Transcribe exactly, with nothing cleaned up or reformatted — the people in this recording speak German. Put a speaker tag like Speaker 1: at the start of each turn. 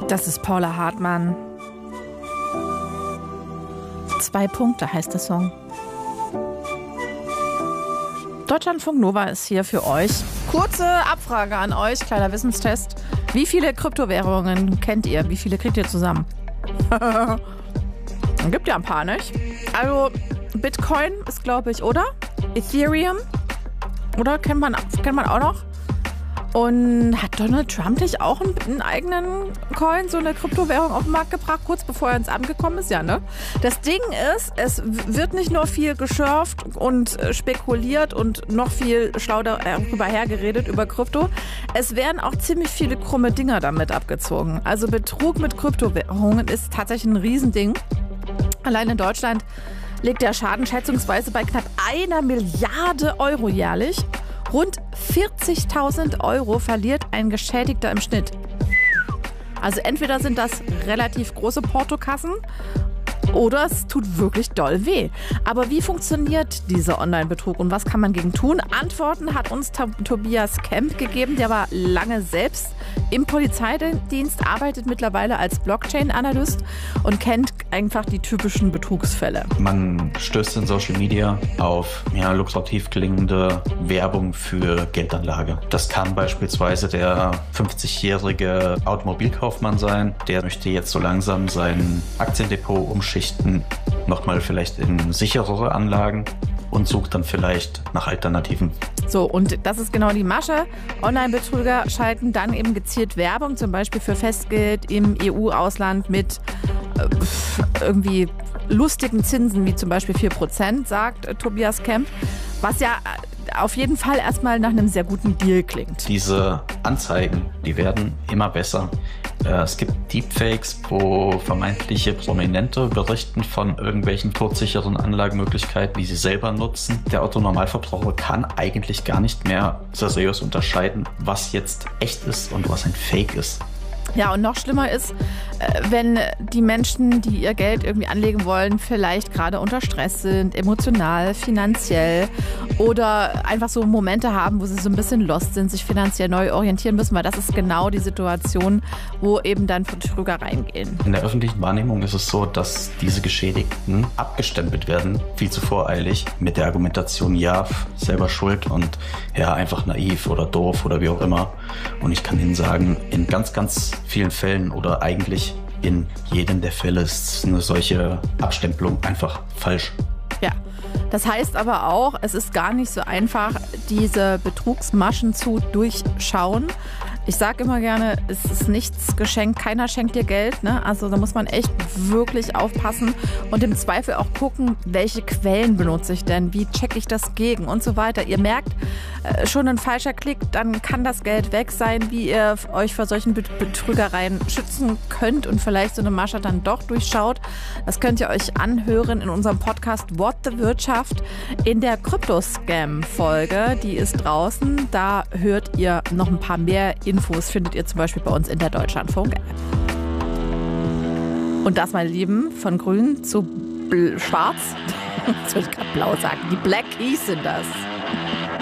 Speaker 1: Das ist Paula Hartmann. Zwei Punkte heißt der Song. Deutschlandfunk Nova ist hier für euch. Kurze Abfrage an euch, kleiner Wissenstest. Wie viele Kryptowährungen kennt ihr? Wie viele kriegt ihr zusammen? Gibt ja ein paar, nicht? Also Bitcoin ist, glaube ich, oder? Ethereum, oder? Kennt man, kennt man auch noch? Und hat Donald Trump nicht auch einen, einen eigenen Coin, so eine Kryptowährung auf den Markt gebracht, kurz bevor er ins Amt gekommen ist? Ja, ne? Das Ding ist, es wird nicht nur viel geschürft und spekuliert und noch viel schlau darüber hergeredet, über Krypto. Es werden auch ziemlich viele krumme Dinger damit abgezogen. Also Betrug mit Kryptowährungen ist tatsächlich ein Riesending. Allein in Deutschland liegt der Schaden schätzungsweise bei knapp einer Milliarde Euro jährlich. Rund vierzigtausend Euro verliert ein Geschädigter im Schnitt. Also entweder sind das relativ große Portokassen oder es tut wirklich doll weh. Aber wie funktioniert dieser Online-Betrug und was kann man gegen tun? Antworten hat uns Tobias Kemp gegeben. Der war lange selbst im Polizeidienst, arbeitet mittlerweile als Blockchain-Analyst und kennt einfach die typischen Betrugsfälle.
Speaker 2: Man stößt in Social Media auf ja, lukrativ klingende Werbung für Geldanlage. Das kann beispielsweise der fünfzigjährige Automobilkaufmann sein. Der möchte jetzt so langsam sein Aktiendepot umschichten, nochmal vielleicht in sicherere Anlagen und sucht dann vielleicht nach Alternativen.
Speaker 1: So, und das ist genau die Masche. Online-Betrüger schalten dann eben gezielt Werbung, zum Beispiel für Festgeld im E U-Ausland mit äh, irgendwie lustigen Zinsen, wie zum Beispiel vier Prozent, sagt äh, Tobias Kemp, was ja auf jeden Fall erstmal nach einem sehr guten Deal klingt.
Speaker 2: Diese Anzeigen, die werden immer besser. Es gibt Deepfakes, wo vermeintliche Prominente berichten von irgendwelchen todsicheren Anlagemöglichkeiten, die sie selber nutzen. Der Otto-Normalverbraucher kann eigentlich gar nicht mehr seriös unterscheiden, was jetzt echt ist und was ein Fake ist.
Speaker 1: Ja, und noch schlimmer ist, wenn die Menschen, die ihr Geld irgendwie anlegen wollen, vielleicht gerade unter Stress sind, emotional, finanziell oder einfach so Momente haben, wo sie so ein bisschen lost sind, sich finanziell neu orientieren müssen, weil das ist genau die Situation, wo eben dann Betrüger reingehen.
Speaker 2: In der öffentlichen Wahrnehmung ist es so, dass diese Geschädigten abgestempelt werden, viel zu voreilig, mit der Argumentation, ja, selber schuld und ja, einfach naiv oder doof oder wie auch immer. Und ich kann Ihnen sagen, in ganz, ganz vielen Fällen oder eigentlich in jedem der Fälle ist eine solche Abstempelung einfach falsch.
Speaker 1: Ja, das heißt aber auch, es ist gar nicht so einfach, diese Betrugsmaschen zu durchschauen. Ich sage immer gerne, es ist nichts geschenkt, keiner schenkt dir Geld, ne? Also da muss man echt wirklich aufpassen und im Zweifel auch gucken, welche Quellen benutze ich denn, wie checke ich das gegen und so weiter. Ihr merkt, äh, schon ein falscher Klick, dann kann das Geld weg sein, wie ihr euch vor solchen Betrügereien schützen könnt und vielleicht so eine Masche dann doch durchschaut. Das könnt ihr euch anhören in unserem Podcast What the Wirtschaft in der Krypto-Scam-Folge. Die ist draußen, da hört ihr noch ein paar mehr Infos, findet ihr zum Beispiel bei uns in der Deutschlandfunk-App. Und das, meine Lieben, von grün zu bl- schwarz, jetzt will ich gerade blau sagen, die Black Keys sind das.